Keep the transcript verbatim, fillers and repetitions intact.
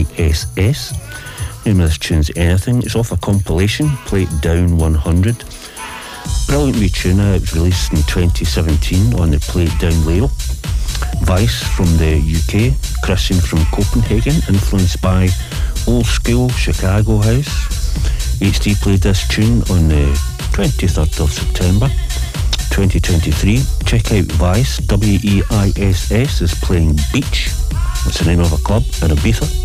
I S S. Name of this tune's Anything. It's off a compilation, Play It Down one hundred. Brilliant wee tune. It was released in twenty seventeen on the Play It Down label. Vice from the U K, Christian from Copenhagen, influenced by old school Chicago house. H D played this tune on the twenty-third of September twenty twenty-three. Check out Vice, W E I S S, is playing Beach. That's the name of a club in Ibiza.